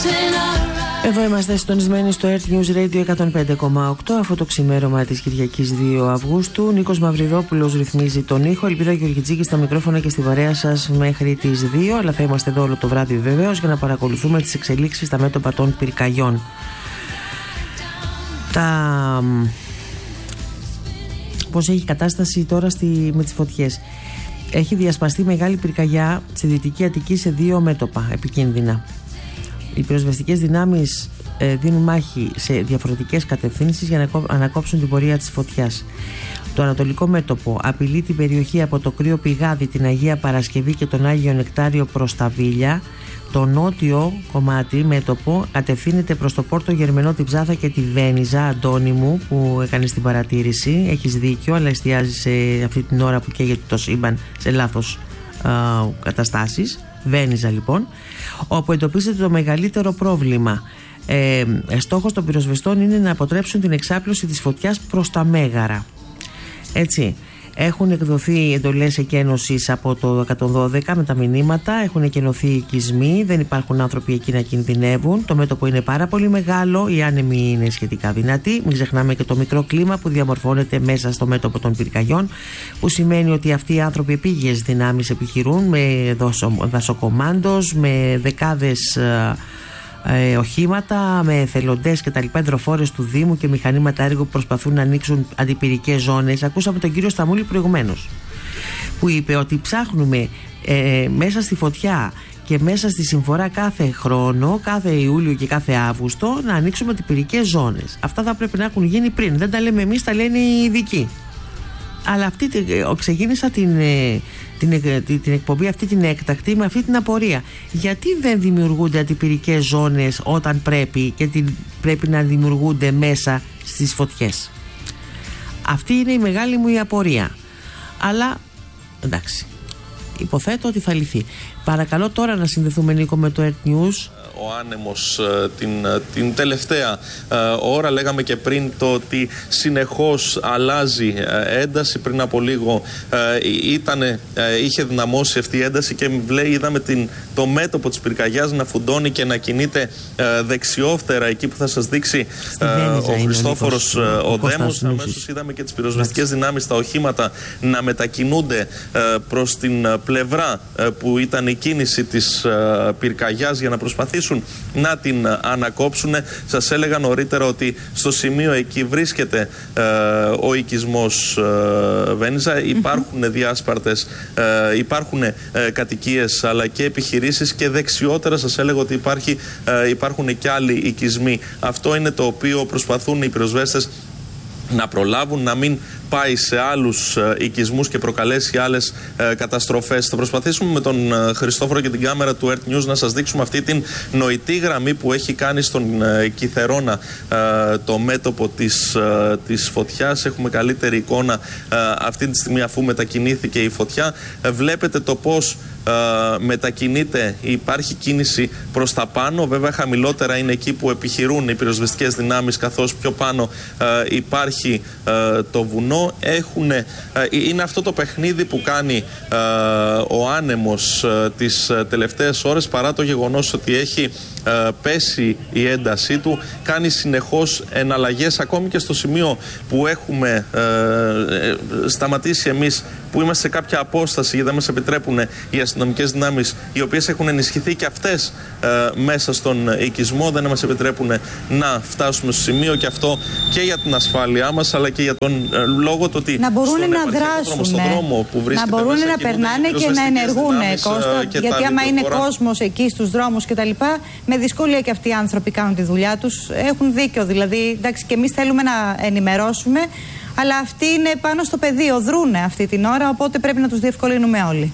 Εδώ είμαστε συντονισμένοι στο Earth News Radio 105,8. Αυτό το ξημέρωμα της Κυριακής 2 Αυγούστου. Νίκος Μαυριδόπουλος ρυθμίζει τον ήχο. Ελπίδα Γεωργιτζίκη στα μικρόφωνα και στη παρέα σας μέχρι τις 2. Αλλά θα είμαστε εδώ όλο το βράδυ βεβαίως για να παρακολουθούμε τις εξελίξεις στα μέτωπα των πυρκαγιών. Πώς έχει κατάσταση τώρα με τις φωτιές. Έχει διασπαστεί μεγάλη πυρκαγιά στη Δυτική Αττική σε 2 μέτωπα επικίνδυνα. Οι πυροσβεστικές δυνάμεις δίνουν μάχη σε διαφορετικές κατευθύνσεις για να ανακόψουν την πορεία της φωτιάς. Το ανατολικό μέτωπο απειλεί την περιοχή από το Κρύο Πηγάδι, την Αγία Παρασκευή και τον Άγιο Νεκτάριο προς τα Βίλια. Το νότιο κομμάτι μέτωπο κατευθύνεται προς το Πόρτο Γερμενό, την Ψάθα και τη Βένιζα. Αντώνη μου, που έκανε την παρατήρηση, έχεις δίκιο, αλλά εστιάζει σε αυτή την ώρα που καίγεται το σύμπαν σε λάθος καταστάσεις. Βένιζα λοιπόν, όπου εντοπίζεται το μεγαλύτερο πρόβλημα. Στόχος των πυροσβεστών είναι να αποτρέψουν την εξάπλωση της φωτιάς προς τα Μέγαρα. Έτσι, έχουν εκδοθεί εντολές εκένωσης από το 112 με τα μηνύματα, έχουν εκενωθεί οικισμοί, δεν υπάρχουν άνθρωποι εκεί να κινδυνεύουν. Το μέτωπο είναι πάρα πολύ μεγάλο, οι άνεμοι είναι σχετικά δυνατοί. Μην ξεχνάμε και το μικρό κλίμα που διαμορφώνεται μέσα στο μέτωπο των πυρκαγιών, που σημαίνει ότι αυτοί οι άνθρωποι επίγειες δυνάμεις επιχειρούν με δασοκομάντος, με δεκάδες οχήματα, με εθελοντές και τα λοιπά, υδροφόρες του Δήμου και μηχανήματα έργου που προσπαθούν να ανοίξουν αντιπυρικές ζώνες. Ακούσαμε τον κύριο Σταμούλη προηγουμένως, που είπε ότι ψάχνουμε μέσα στη φωτιά και μέσα στη συμφορά κάθε χρόνο, κάθε Ιούλιο και κάθε Αύγουστο, να ανοίξουμε αντιπυρικές ζώνες. Αυτά θα πρέπει να έχουν γίνει πριν. Δεν τα λέμε εμείς, τα λένε οι ειδικοί. Αλλά ξεκίνησα την εκπομπή αυτή την έκτακτη με αυτή την απορία. Γιατί δεν δημιουργούνται αντιπυρικές ζώνες όταν πρέπει και πρέπει να δημιουργούνται μέσα στις φωτιές? Αυτή είναι η μεγάλη μου η απορία. Αλλά εντάξει, υποθέτω ότι θα λυθεί. Παρακαλώ τώρα να συνδεθούμε, Νίκο, με το Earth News. Ο άνεμος την τελευταία ώρα, λέγαμε και πριν το ότι συνεχώς αλλάζει ένταση. Πριν από λίγο είχε δυναμώσει αυτή η ένταση και είδαμε το μέτωπο της πυρκαγιάς να φουντώνει και να κινείται δεξιόφτερα εκεί που θα σας δείξει ο Χριστόφορος ο Δέμος. Αμέσως είδαμε και τις πυροσβεστικές δυνάμεις στα οχήματα να μετακινούνται προς την πλευρά που ήταν η κίνηση της πυρκαγιάς για να προσπαθήσουν να την ανακόψουν. Σας έλεγα νωρίτερα ότι στο σημείο εκεί βρίσκεται ο οικισμός Βένιζα. Υπάρχουν διάσπαρτες, υπάρχουν κατοικίες αλλά και επιχειρήσεις, και δεξιότερα σας έλεγα ότι υπάρχουν και άλλοι οικισμοί. Αυτό είναι το οποίο προσπαθούν οι πυροσβέστες να προλάβουν, να μην πάει σε άλλους οικισμούς και προκαλέσει άλλες καταστροφές. Θα προσπαθήσουμε με τον Χριστόφορο και την κάμερα του Earth News να σας δείξουμε αυτή την νοητή γραμμή που έχει κάνει στον Κιθερώνα το μέτωπο της φωτιάς. Έχουμε καλύτερη εικόνα αυτή τη στιγμή αφού μετακινήθηκε η φωτιά. Βλέπετε το πώς μετακινείται, υπάρχει κίνηση προς τα πάνω. Βέβαια χαμηλότερα είναι εκεί που επιχειρούν οι πυροσβεστικές δυνάμεις, καθώς πιο πάνω υπάρχει το βουνό. Είναι αυτό το παιχνίδι που κάνει ο άνεμος τις τελευταίες ώρες, παρά το γεγονός ότι έχει πέσει η έντασή του, κάνει συνεχώς εναλλαγές, ακόμη και στο σημείο που έχουμε σταματήσει εμείς, που είμαστε σε κάποια απόσταση, δεν μας επιτρέπουν οι αστυνομικές δυνάμεις, οι οποίες έχουν ενισχυθεί και αυτές μέσα στον οικισμό, δεν μας επιτρέπουν να φτάσουμε στο σημείο, και αυτό και για την ασφάλειά μας, αλλά και για τον λόγο του ότι να μπορούν να δράσουν, να μπορούν να περνάνε και να ενεργούν, Κώστα, γιατί άμα είναι κόσμος εκεί στους δρόμους κτλ., με δυσκολία και αυτοί οι άνθρωποι κάνουν τη δουλειά τους. Έχουν δίκιο, δηλαδή, εντάξει, και εμείς θέλουμε να ενημερώσουμε, αλλά αυτοί είναι πάνω στο πεδίο, δρούνε αυτή την ώρα, οπότε πρέπει να τους διευκολύνουμε όλοι.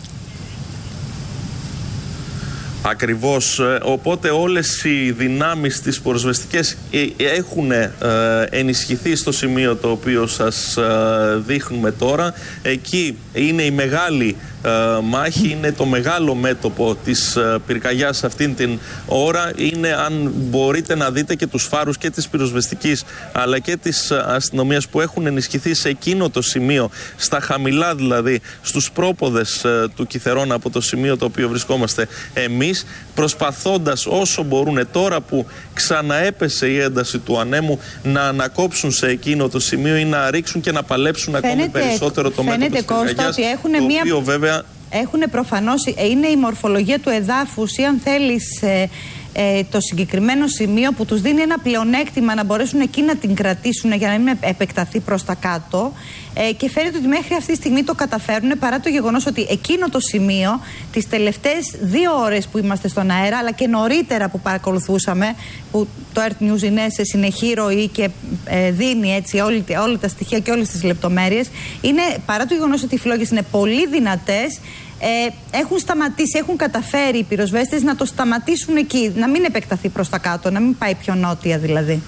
Ακριβώς, οπότε όλες οι δυνάμεις τις πυροσβεστικές έχουν ενισχυθεί στο σημείο το οποίο σας δείχνουμε τώρα. Εκεί είναι η μεγάλη μάχη, είναι το μεγάλο μέτωπο της πυρκαγιάς αυτήν την ώρα. Είναι, αν μπορείτε να δείτε, και τους φάρους και της πυροσβεστικής αλλά και της αστυνομίας που έχουν ενισχυθεί σε εκείνο το σημείο, στα χαμηλά δηλαδή, στους πρόποδες του Κιθερόνα, από το σημείο το οποίο βρισκόμαστε εμείς, προσπαθώντας όσο μπορούν, τώρα που ξαναέπεσε η ένταση του ανέμου, να ανακόψουν σε εκείνο το σημείο ή να ρίξουν και να παλέψουν ακόμη περισσότερο το μέτωπο της πυρκαγιάς, το οποίο βέβαια... Έχουν προφανώς, είναι η μορφολογία του εδάφους ή, αν θέλεις, το συγκεκριμένο σημείο που τους δίνει ένα πλεονέκτημα να μπορέσουν εκεί να την κρατήσουν για να μην επεκταθεί προς τα κάτω, και φαίνεται ότι μέχρι αυτή τη στιγμή το καταφέρουν, παρά το γεγονός ότι εκείνο το σημείο τις τελευταίες 2 ώρες που είμαστε στον αέρα, αλλά και νωρίτερα που παρακολουθούσαμε, που το Earth News είναι σε συνεχή ροή και δίνει έτσι όλα τα στοιχεία και όλες τις λεπτομέρειες, είναι, παρά το γεγονός ότι οι φλόγες είναι πολύ δυνατές, έχουν σταματήσει, έχουν καταφέρει οι πυροσβέστες να το σταματήσουν εκεί, να μην επεκταθεί προς τα κάτω, να μην πάει πιο νότια δηλαδή.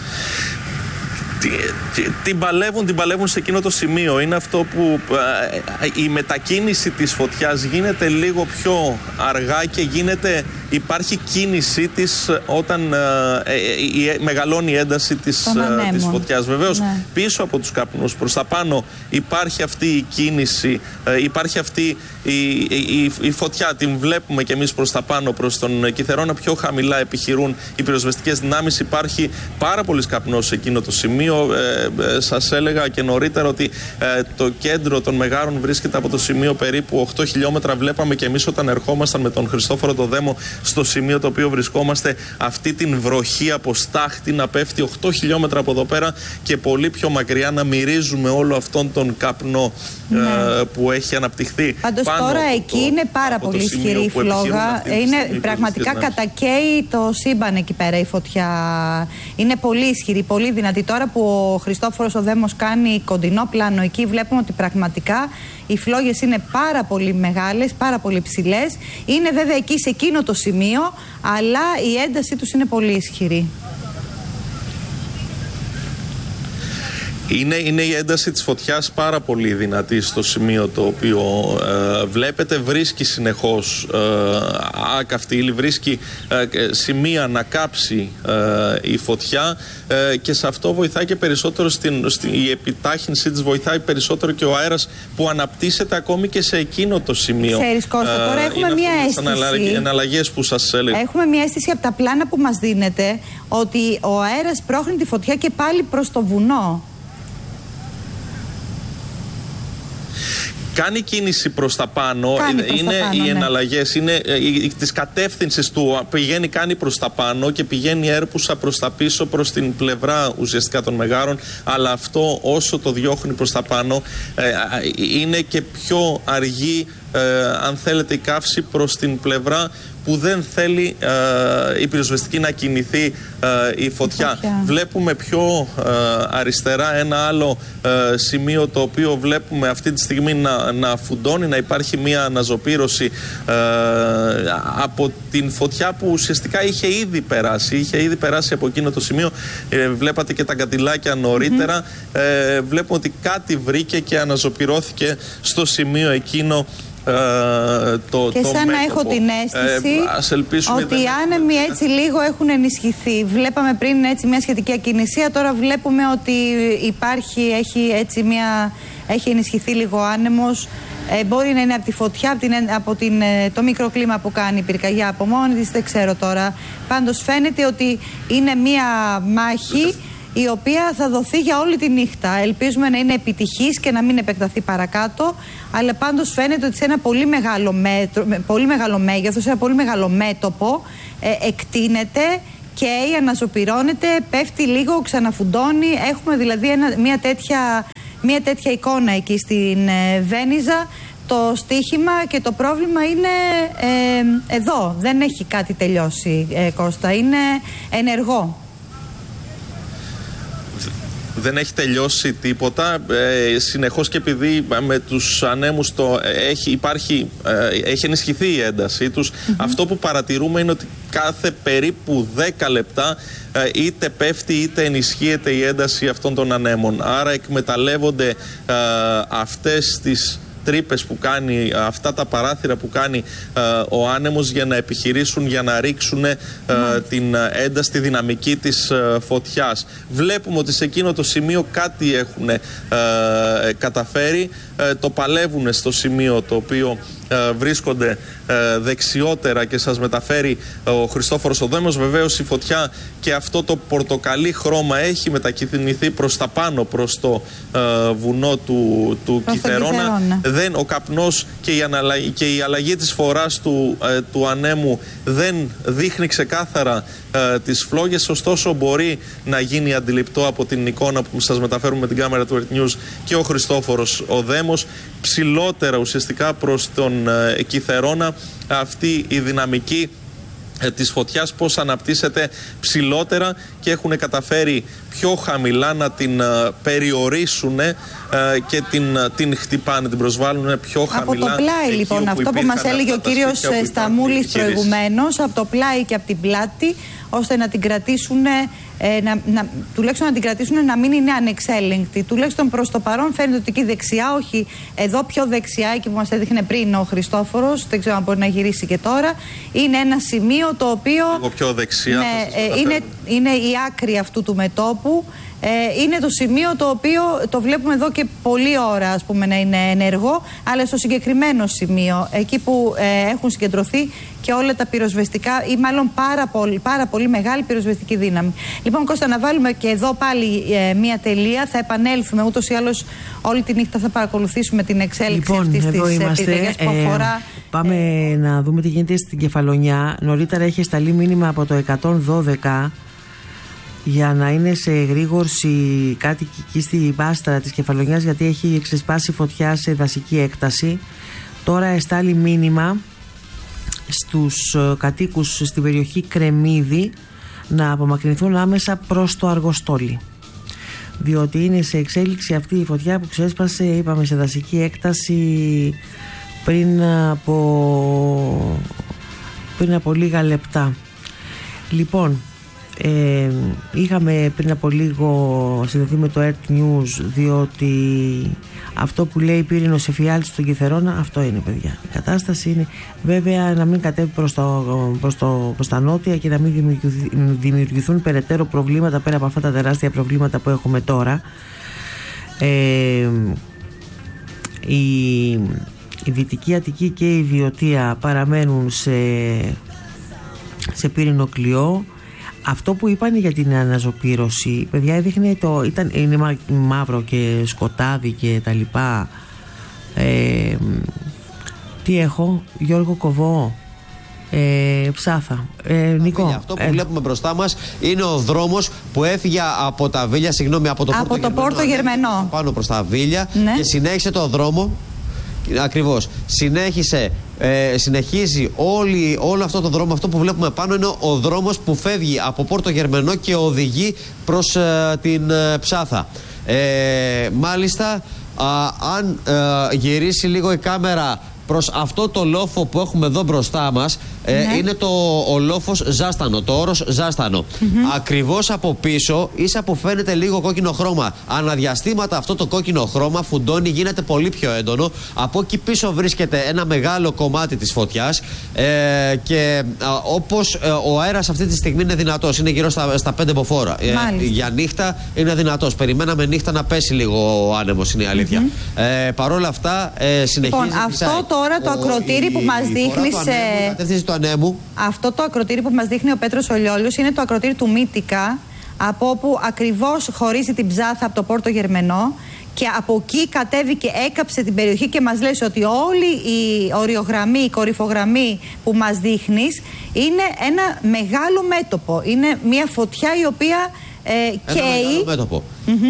Την παλεύουν σε εκείνο το σημείο. Είναι αυτό που η μετακίνηση της φωτιάς γίνεται λίγο πιο αργά και υπάρχει κίνησή της όταν μεγαλώνει η ένταση της φωτιάς. Βεβαίως, πίσω από τους καπνούς, προς τα πάνω, υπάρχει αυτή η κίνηση, υπάρχει αυτή η φωτιά. Την βλέπουμε και εμείς προς τα πάνω, προς τον Κιθερόνα. Πιο χαμηλά επιχειρούν οι πυροσβεστικές δυνάμεις. Υπάρχει πάρα πολύς καπνός σε εκείνο το σημείο. Σας έλεγα και νωρίτερα ότι το κέντρο των Μεγάρων βρίσκεται από το σημείο περίπου 8 χιλιόμετρα. Βλέπαμε και εμείς όταν ερχόμασταν με τον Χριστόφορο το Δέμο στο σημείο το οποίο βρισκόμαστε, αυτή την βροχή από στάχτη να πέφτει 8 χιλιόμετρα από εδώ πέρα και πολύ πιο μακριά, να μυρίζουμε όλο αυτόν τον καπνό που έχει αναπτυχθεί. Πάντως τώρα εκεί είναι πάρα πολύ ισχυρή η φλόγα. Είναι πραγματικά κατακαίει το σύμπαν εκεί πέρα η φωτιά. Είναι πολύ ισχυρή, πολύ δυνατή. Τώρα που ο Χριστόφορος ο Δέμος κάνει κοντινό πλάνο εκεί, βλέπουμε ότι πραγματικά οι φλόγες είναι πάρα πολύ μεγάλες, πάρα πολύ ψηλές. Είναι βέβαια εκεί σε εκείνο το σημείο, αλλά η έντασή τους είναι πολύ ισχυρή. Είναι η ένταση της φωτιάς πάρα πολύ δυνατή στο σημείο το οποίο βλέπετε. Βρίσκει συνεχώς άκαυτη ύλη, βρίσκει σημεία να κάψει η φωτιά και σε αυτό βοηθάει και περισσότερο η επιτάχυνση της, βοηθάει περισσότερο και ο αέρας που αναπτύσσεται ακόμη και σε εκείνο το σημείο. Ξέρεις, Κώστα, τώρα έχουμε μια αίσθηση. Εναλλαγές που σας έλεγα. Έχουμε μια αίσθηση από τα πλάνα που μας δίνεται ότι ο αέρας πρόχνει τη φωτιά και πάλι προς το βουνό. Κάνει κίνηση προς τα πάνω, οι εναλλαγές, είναι της κατεύθυνσης του, κάνει προς τα πάνω και πηγαίνει έρπουσα προς τα πίσω, προς την πλευρά ουσιαστικά των Μεγάρων, αλλά αυτό όσο το διώχνει προς τα πάνω είναι και πιο αργή, αν θέλετε, η καύση προς την πλευρά που δεν θέλει η πυροσβεστική να κινηθεί η φωτιά. Βλέπουμε πιο αριστερά ένα άλλο σημείο το οποίο βλέπουμε αυτή τη στιγμή να φουντώνει, να υπάρχει μια αναζωπήρωση από την φωτιά που ουσιαστικά είχε ήδη περάσει από εκείνο το σημείο. Βλέπατε και τα καντιλάκια νωρίτερα. Βλέπουμε ότι κάτι βρήκε και αναζωπυρώθηκε στο σημείο εκείνο. Και σαν να έχω την αίσθηση ότι οι άνεμοι έτσι λίγο έχουν ενισχυθεί. Βλέπαμε πριν έτσι μια σχετική ακινησία, τώρα βλέπουμε ότι έχει ενισχυθεί λίγο ο άνεμος. Μπορεί να είναι από τη φωτιά, από το μικροκλίμα που κάνει η πυρκαγιά από μόνη της, δεν ξέρω τώρα. Πάντως φαίνεται ότι είναι μια μάχη η οποία θα δοθεί για όλη τη νύχτα. Ελπίζουμε να είναι επιτυχής και να μην επεκταθεί παρακάτω, αλλά πάντως φαίνεται ότι σε ένα πολύ μεγάλο μέγεθος, σε ένα πολύ μεγάλο μέτωπο εκτείνεται και αναζωπυρώνεται, πέφτει λίγο, ξαναφουντώνει. Έχουμε δηλαδή μια τέτοια εικόνα εκεί στην Βένιζα. Το στοίχημα και το πρόβλημα είναι εδώ. Δεν έχει κάτι τελειώσει, Κώστα. Είναι ενεργό. Δεν έχει τελειώσει τίποτα. Συνεχώς, και επειδή με τους ανέμους έχει ενισχυθεί η έντασή τους, αυτό που παρατηρούμε είναι ότι κάθε περίπου 10 λεπτά είτε πέφτει είτε ενισχύεται η ένταση αυτών των ανέμων. Άρα εκμεταλλεύονται αυτές τις τρύπες που κάνει, αυτά τα παράθυρα που κάνει ο άνεμος για να επιχειρήσουν, για να ρίξουν την ένταση, τη δυναμική της φωτιάς. Βλέπουμε ότι σε εκείνο το σημείο κάτι έχουν καταφέρει, το παλεύουν στο σημείο το οποίο βρίσκονται δεξιότερα και σας μεταφέρει ο Χριστόφορος ο Δέμος. Βεβαίως η φωτιά και αυτό το πορτοκαλί χρώμα έχει μετακινηθεί προς τα πάνω, προς το βουνό του Κιθερώνα. Ο καπνός και η αλλαγή της φοράς του ανέμου δεν δείχνει ξεκάθαρα τις φλόγες, ωστόσο μπορεί να γίνει αντιληπτό από την εικόνα που σας μεταφέρουμε με την κάμερα του Earth News και ο Χριστόφορος ο Δέμος. Ψηλότερα ουσιαστικά προς τον Κιθερώνα αυτή η δυναμική της φωτιάς, πώς αναπτύσσεται ψηλότερα και έχουν καταφέρει πιο χαμηλά να την περιορίσουν και την χτυπάνε, την προσβάλλουν πιο χαμηλά. Από το πλάι λοιπόν, αυτό που μας έλεγε ο κύριος Σταμούλης προηγουμένως, από το πλάι και από την πλάτη, ώστε να την κρατήσουν, τουλάχιστον να την κρατήσουν να μην είναι ανεξέλεγκτη. Τουλάχιστον προς το παρόν φαίνεται ότι εκεί δεξιά, όχι εδώ πιο δεξιά, εκεί που μας έδειχνε πριν ο Χριστόφορος, δεν ξέρω αν μπορεί να γυρίσει και τώρα, είναι ένα σημείο το οποίο λίγο πιο δεξιά, είναι η άκρη αυτού του μετώπου. Είναι το σημείο το οποίο το βλέπουμε εδώ και πολλή ώρα, ας πούμε, να είναι ενεργό, αλλά στο συγκεκριμένο σημείο, εκεί που έχουν συγκεντρωθεί και όλα τα πυροσβεστικά, ή μάλλον πάρα πολύ μεγάλη πυροσβεστική δύναμη. Λοιπόν, Κώστα, να βάλουμε και εδώ πάλι μία τελεία. Θα επανέλθουμε, ούτως ή άλλως όλη τη νύχτα θα παρακολουθήσουμε την εξέλιξη αυτής της πυρκαγιάς που αφορά. Πάμε να δούμε τι γίνεται στην Κεφαλονιά. Νωρίτερα έχει σταλεί μήνυμα από το 112 για να είναι σε εγρήγορση κάτοικοι εκεί στη Βάστρα της Κεφαλονιάς, γιατί έχει ξεσπάσει φωτιά σε δασική έκταση. Τώρα εστάλει μήνυμα στους κατοίκους στην περιοχή Κρεμμύδη να απομακρυνθούν άμεσα προς το Αργοστόλι, διότι είναι σε εξέλιξη αυτή η φωτιά που ξέσπασε, είπαμε, σε δασική έκταση πριν από λίγα λεπτά. Λοιπόν, είχαμε πριν από λίγο συνδεθεί με το Earth News, διότι αυτό που λέει πύρινος εφιάλτης στον Κιθερώνα, αυτό είναι, παιδιά. Η κατάσταση είναι βέβαια να μην κατέβει προς τα νότια και να μην δημιουργηθούν περαιτέρω προβλήματα πέρα από αυτά τα τεράστια προβλήματα που έχουμε τώρα. Η Δυτική Αττική και η Βιωτία παραμένουν σε πύρινο κλειό. Αυτό που είπαν για την αναζωπήρωση, παιδιά, έδειχνε είναι μαύρο και σκοτάδι και τα λοιπά. Τι έχω, Γιώργο Κοβό, Ψάθα, Νικό. Αυτό που βλέπουμε μπροστά μας είναι ο δρόμος που έφυγε από τα Βίλια, από το Πόρτο Γερμενό, πάνω προς τα Βίλια, ναι, και συνέχισε το δρόμο. Ακριβώς. Συνεχίζει όλο αυτό το δρόμο. Αυτό που βλέπουμε πάνω είναι ο δρόμος που φεύγει από Πόρτο Γερμενό και οδηγεί προς την Ψάθα. Μάλιστα, αν γυρίσει λίγο η κάμερα προς αυτό το λόφο που έχουμε εδώ μπροστά μας, είναι ο λόφος Ζάστανο, το όρος Ζάστανο. Ακριβώς από πίσω, ίσα που φαίνεται λίγο κόκκινο χρώμα, αναδιαστήματα αυτό το κόκκινο χρώμα φουντώνει, γίνεται πολύ πιο έντονο. Από εκεί πίσω βρίσκεται ένα μεγάλο κομμάτι της φωτιάς και όπως ο αέρας αυτή τη στιγμή είναι δυνατός, είναι γύρω στα 5 μποφόρ. Για νύχτα είναι δυνατός. Περιμέναμε νύχτα να πέσει λίγο ο άνεμος, είναι η αλήθεια. Παρόλα αυτά συνεχίζει. Λοιπόν, αυτό τώρα το ακροτήρι που μας δείχνει Αυτό το ακροτήρι που μας δείχνει ο Πέτρος Ολιόλιος είναι το ακροτήρι του Μύτικα, από όπου ακριβώς χωρίζει την Ψάθα από το Πόρτο Γερμενό, και από εκεί κατέβηκε, έκαψε την περιοχή και μας λέει ότι όλη η οριογραμμή, η κορυφογραμμή που μας δείχνεις είναι ένα μεγάλο μέτωπο. Είναι μια φωτιά η οποία καίει. Ένα μεγάλο μέτωπο.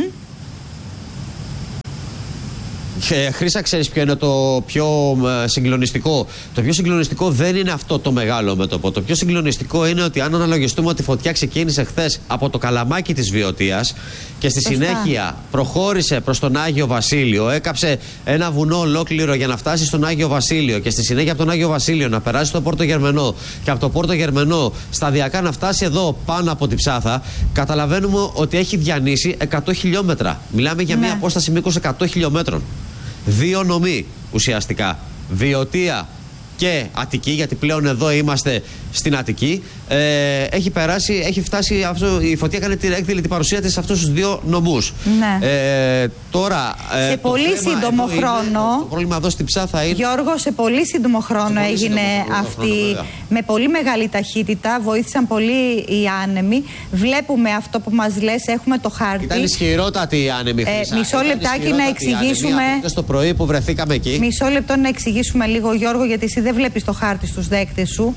Και Χρύσα, ξέρεις ποιο είναι το πιο συγκλονιστικό? Το πιο συγκλονιστικό δεν είναι αυτό το μεγάλο μέτωπο. Το πιο συγκλονιστικό είναι ότι αν αναλογιστούμε ότι η φωτιά ξεκίνησε χθες από το Καλαμάκι της Βιωτίας και στη συνέχεια προχώρησε προς τον Άγιο Βασίλειο, έκαψε ένα βουνό ολόκληρο για να φτάσει στον Άγιο Βασίλειο και στη συνέχεια από τον Άγιο Βασίλειο να περάσει στο Πόρτο Γερμενό και από το Πόρτο Γερμενό σταδιακά να φτάσει εδώ πάνω από την Ψάθα, καταλαβαίνουμε ότι έχει διανύσει 100 χιλιόμετρα. Μιλάμε για μια απόσταση μήκους 100 χιλιόμετρων. Δύο νομοί ουσιαστικά, Βιωτία και Αττική, γιατί πλέον εδώ είμαστε στην Αττική, έχει φτάσει η φωτιά, έκδηλε την παρουσία της σε αυτούς τους δύο νομούς. Ναι. Τώρα, σε πολύ σύντομο χρόνο, το πρόβλημα εδώ στην Ψάθα είναι, Γιώργο, σε πολύ σύντομο χρόνο έγινε αυτή, με πολύ μεγάλη ταχύτητα, βοήθησαν πολύ οι άνεμοι. Βλέπουμε αυτό που μας λες, έχουμε το χάρτη. Ήταν ισχυρότατη η άνεμη, Χρυσά. Μισό λεπτάκι να εξηγήσουμε. Το πρωί που βρεθήκαμε εκεί. Μισό λεπτό να εξηγήσουμε λίγο, Γιώργο, γιατί εσύ δεν βλέπεις το χάρτη στους δέκτες σου.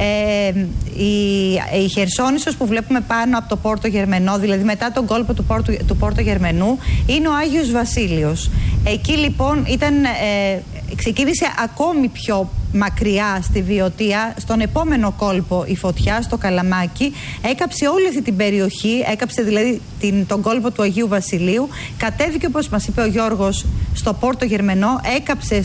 Η Χερσόνησος που βλέπουμε πάνω από το Πόρτο Γερμενό, δηλαδή μετά τον κόλπο του Πόρτο Γερμενού, είναι ο Άγιος Βασίλειος. Εκεί λοιπόν ξεκίνησε ακόμη πιο μακριά στη Βιωτία, στον επόμενο κόλπο η φωτιά, στο Καλαμάκι, έκαψε όλη αυτή την περιοχή, έκαψε δηλαδή τον κόλπο του Αγίου Βασιλείου, κατέβηκε, όπως μας είπε ο Γιώργος, στο Πόρτο Γερμενό, έκαψε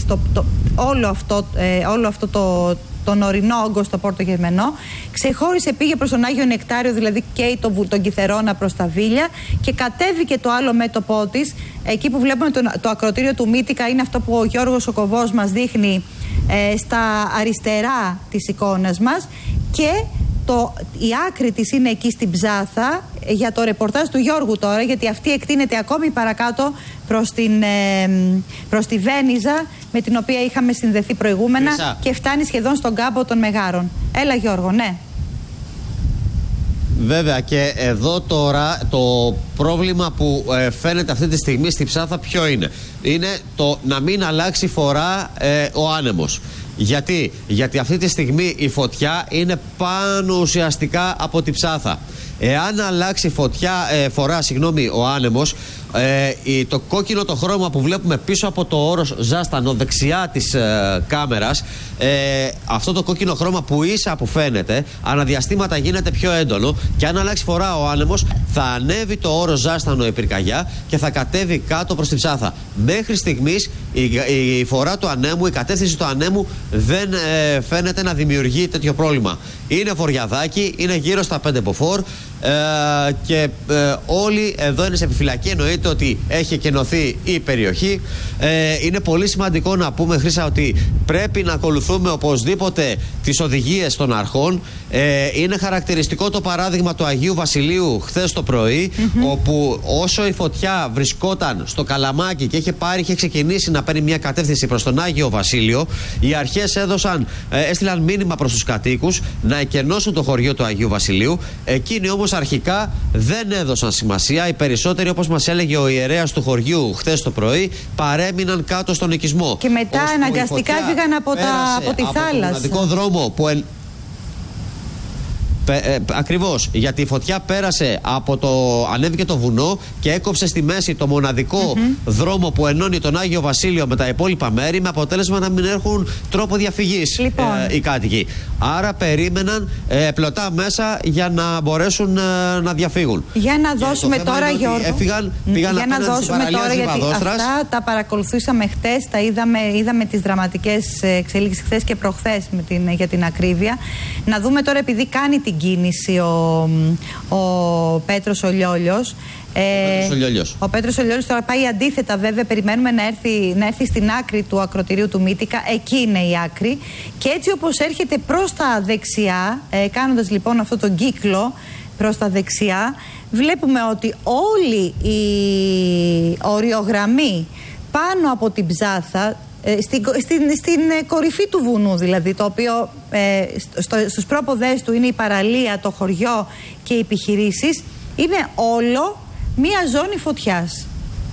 όλο αυτό τον ορεινό όγκο στο Πόρτο Γερμενό, ξεχώρισε, πήγε προς τον Άγιο Νεκτάριο, δηλαδή και τον Κιθερώνα προς τα Βίλια, και κατέβηκε το άλλο μέτωπό της, εκεί που βλέπουμε το ακροτήριο του Μύτικα, είναι αυτό που ο Γιώργος ο Κοβός μας δείχνει στα αριστερά της εικόνας μας, και η άκρη της είναι εκεί στην Ψάθα, για το ρεπορτάζ του Γιώργου τώρα, γιατί αυτή εκτείνεται ακόμη παρακάτω προς τη Βένιζα, με την οποία είχαμε συνδεθεί προηγούμενα, Χρυσά, και φτάνει σχεδόν στον κάμπο των Μεγάρων. Έλα, Γιώργο, ναι. Βέβαια, και εδώ τώρα το πρόβλημα που φαίνεται αυτή τη στιγμή στη Ψάθα ποιο είναι? Είναι το να μην αλλάξει φορά ο άνεμος. Γιατί αυτή τη στιγμή η φωτιά είναι πάνω ουσιαστικά από τη Ψάθα. Εάν αλλάξει φορά ο άνεμος, το κόκκινο το χρώμα που βλέπουμε πίσω από το όρος Ζάστανο, δεξιά της κάμερας, αυτό το κόκκινο χρώμα που ίσα που φαίνεται, αναδιαστήματα γίνεται πιο έντονο, και αν αλλάξει φορά ο άνεμος, θα ανέβει το όρος Ζάστανο η πυρκαγιά και θα κατέβει κάτω προς την Ψάθα. Μέχρι στιγμής η φορά του ανέμου, η κατεύθυνση του ανέμου δεν φαίνεται να δημιουργεί τέτοιο πρόβλημα. Είναι βορειαδάκι, είναι γύρω στα 5 μποφόρ, και όλοι εδώ είναι σε επιφυλακή. Εννοείται ότι έχει εκενωθεί η περιοχή. Είναι πολύ σημαντικό να πούμε, Χρύσα, ότι πρέπει να ακολουθούμε οπωσδήποτε τις οδηγίες των αρχών. Είναι χαρακτηριστικό το παράδειγμα του Αγίου Βασιλείου χθες το πρωί, όπου όσο η φωτιά βρισκόταν στο Καλαμάκι και είχε ξεκινήσει να παίρνει μια κατεύθυνση προς τον Άγιο Βασίλειο, οι αρχές έστειλαν μήνυμα προς τους κατοίκους να εκενώσουν το χωριό του Αγίου Βασιλείου. Εκείνοι όμως αρχικά δεν έδωσαν σημασία. Οι περισσότεροι, όπως μας έλεγε ο ιερέας του χωριού χθες το πρωί, παρέμειναν κάτω στον οικισμό. Και μετά αναγκαστικά έφυγαν από τη θάλασσα. Το μοναδικό δρόμο που ακριβώς, γιατί η φωτιά πέρασε ανέβηκε το βουνό και έκοψε στη μέση το μοναδικό δρόμο που ενώνει τον Άγιο Βασίλειο με τα υπόλοιπα μέρη, με αποτέλεσμα να μην έχουν τρόπο διαφυγής οι κάτοικοι. Άρα περίμεναν πλωτά μέσα για να μπορέσουν να διαφύγουν. Για να δώσουμε τώρα, Γιώργο, για να δώσουμε τώρα, γιατί αυτά τα παρακολουθήσαμε χτες, είδαμε τις δραματικές εξελίξεις χθες και προχθές για την ακρίβεια. Να δούμε τώρα, επειδή κάνει την κίνηση ο Πέτρος ο Λιόλιος. Ο Πέτρος ο Λιόλιος τώρα πάει αντίθετα, βέβαια. Περιμένουμε να έρθει στην άκρη του ακροτηρίου του Μύτικα. Εκεί είναι η άκρη. Και έτσι όπως έρχεται προς τα δεξιά, κάνοντας λοιπόν αυτό τον κύκλο προς τα δεξιά, βλέπουμε ότι όλη η οριογραμμή πάνω από την Ψάθα, στην κορυφή του βουνού δηλαδή, το οποίο στους πρόποδες του είναι η παραλία, το χωριό και οι επιχειρήσεις, είναι όλο μία ζώνη φωτιάς.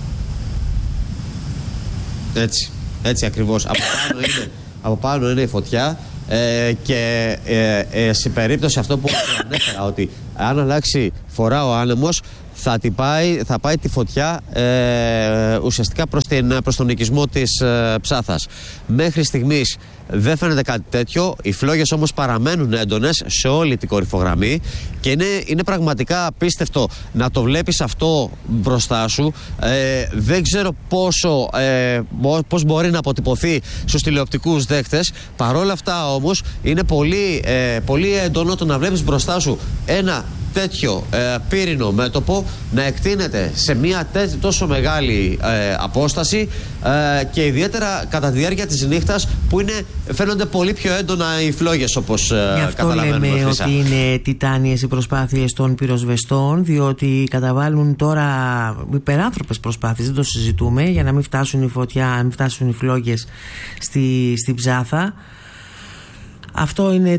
Έτσι ακριβώς. Από πάνω είναι η φωτιά, και σε περίπτωση αυτό που ανέφερα, ότι αν αλλάξει φορά ο άνεμος, θα πάει τη φωτιά ουσιαστικά προς τον οικισμό της Ψάθας. Μέχρι στιγμής δεν φαίνεται κάτι τέτοιο. Οι φλόγες όμως παραμένουν έντονες σε όλη την κορυφογραμμή, και είναι πραγματικά απίστευτο να το βλέπεις αυτό μπροστά σου. Δεν ξέρω πώς μπορεί να αποτυπωθεί στους τηλεοπτικούς δέκτες. Παρόλα αυτά όμως είναι πολύ έντονο το να βλέπεις μπροστά σου ένα τέτοιο πύρινο μέτωπο να εκτείνεται σε μια τόσο μεγάλη απόσταση και ιδιαίτερα κατά τη διάρκεια της νύχτας που φαίνονται πολύ πιο έντονα οι φλόγες, όπως καταλαβαίνουμε. Γι' αυτό λέμε ότι είναι τιτάνιες οι προσπάθειες των πυροσβεστών, διότι καταβάλουν τώρα υπεράνθρωπες προσπάθειες, δεν το συζητούμε, για να μην φτάσουν η φωτιά, να μην φτάσουν οι φλόγες στην Ψάθα. Αυτό είναι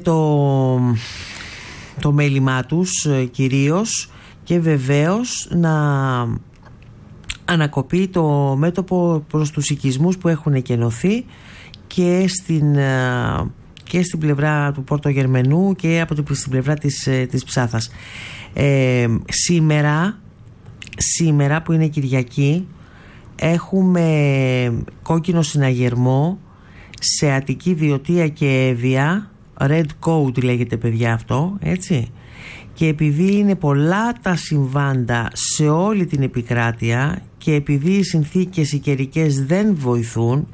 το μέλημά τους κυρίως, και βεβαίως να ανακοπεί το μέτωπο προς τους οικισμούς που έχουν εκενωθεί και στην πλευρά του Πορτογερμενού και στην πλευρά της Ψάθας. Σήμερα που είναι Κυριακή, έχουμε κόκκινο συναγερμό σε Αττική, Βιωτία και Εύβοια. Red Code λέγεται, παιδιά, αυτό, έτσι. Και επειδή είναι πολλά τα συμβάντα σε όλη την επικράτεια και επειδή οι συνθήκες οι καιρικές δεν βοηθούν,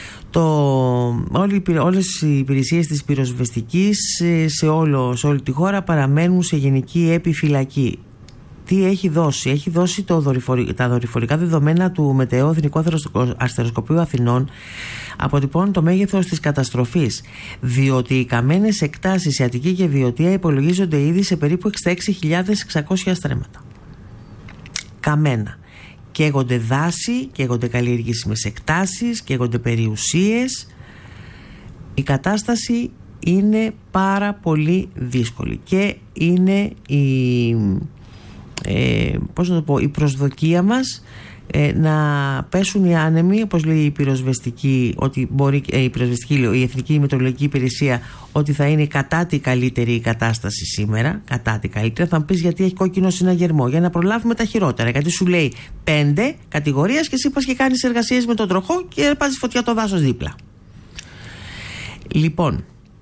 όλες οι υπηρεσίες της πυροσβεστικής σε όλη τη χώρα παραμένουν σε γενική επιφυλακή. Τι έχει δώσει? Έχει δώσει τα δορυφορικά δεδομένα του ΜΕΤΕΟ, Εθνικού Αστεροσκοπείου Αθηνών, αποτυπώνουν το μέγεθος της καταστροφής, διότι οι καμένες εκτάσεις σε Αττική και Βιωτία υπολογίζονται ήδη σε περίπου 66.600 στρέμματα. Καμένα. Καίγονται δάση, καίγονται καλλιεργήσιμες εκτάσεις, καίγονται περιουσίες. Η κατάσταση είναι πάρα πολύ δύσκολη και είναι η προσδοκία μας να πέσουν οι άνεμοι, όπως λέει η πυροσβεστική, ότι μπορεί η Εθνική Μετεωρολογική Υπηρεσία, ότι θα είναι κατά τη καλύτερη η κατάσταση σήμερα, κατά τη καλύτερη. Θα μου πεις γιατί έχει κόκκινο συναγερμό? Για να προλάβουμε τα χειρότερα, γιατί σου λέει 5 κατηγορίες και εσύ πας και κάνεις εργασίες με τον τροχό και πας φωτιά το δάσος δίπλα. Λοιπόν,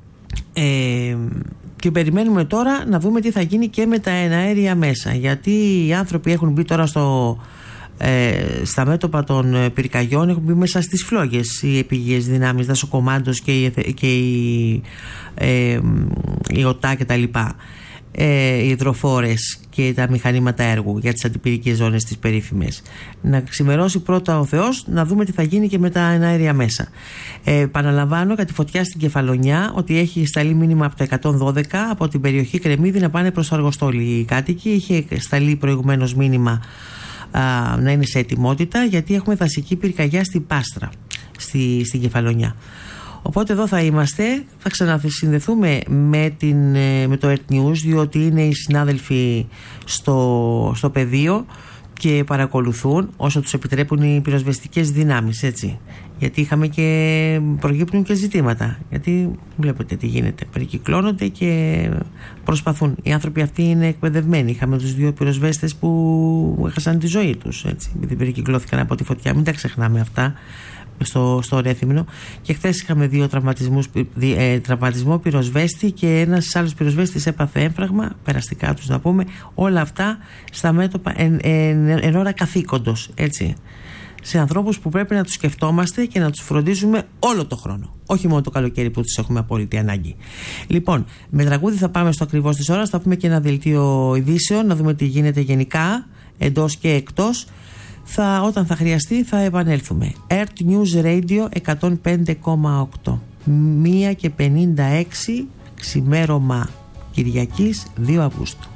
και περιμένουμε τώρα να δούμε τι θα γίνει και με τα εναέρια μέσα, γιατί οι άνθρωποι έχουν μπει τώρα στα μέτωπα των πυρκαγιών, έχουν μπει μέσα στις φλόγες οι επίγειες δυνάμεις, δασοκομάντος και η ΟΤΑ και τα λοιπά, οι υδροφόρες και τα μηχανήματα έργου για τις αντιπυρικές ζώνες τις περίφημες. Να ξημερώσει πρώτα ο Θεός, να δούμε τι θα γίνει και με τα εναέρια μέσα. Παραλαμβάνω για τη φωτιά στην Κεφαλονιά ότι έχει σταλεί μήνυμα από το 112 από την περιοχή Κρεμμύδη να πάνε προς Αργοστόλη οι κάτοικοι. Είχε σταλεί προηγουμένως μήνυμα να είναι σε ετοιμότητα, γιατί έχουμε δασική πυρκαγιά στην Πάστρα, στην Κεφαλονιά. Οπότε εδώ θα είμαστε, θα ξανασυνδεθούμε με το Earth News, διότι είναι οι συνάδελφοι στο πεδίο και παρακολουθούν όσο τους επιτρέπουν οι πυροσβεστικές δυνάμεις, έτσι. Γιατί προκύπτουν και ζητήματα. Γιατί βλέπετε τι γίνεται. Περικυκλώνονται και προσπαθούν. Οι άνθρωποι αυτοί είναι εκπαιδευμένοι. Είχαμε τους 2 πυροσβέστες που έχασαν τη ζωή τους, έτσι, επειδή περικυκλώθηκαν από τη φωτιά. Μην τα ξεχνάμε αυτά. Στο Ρέθυμνο, και χθες είχαμε 2 τραυματισμό πυροσβέστη και ένας άλλος πυροσβέστης έπαθε έμφραγμα, περαστικά τους να πούμε, όλα αυτά στα μέτωπα εν ώρα καθήκοντος, έτσι, σε ανθρώπους που πρέπει να τους σκεφτόμαστε και να τους φροντίζουμε όλο το χρόνο, όχι μόνο το καλοκαίρι που τους έχουμε απόλυτη ανάγκη. Λοιπόν, με τραγούδι θα πάμε στο ακριβώς της ώρας, θα πούμε και ένα δελτίο ειδήσεων, να δούμε τι γίνεται γενικά εντός και εκτός. Όταν θα χρειαστεί θα επανέλθουμε. Earth News Radio 105,8. 1:56 ξημέρωμα Κυριακής 2 Αυγούστου.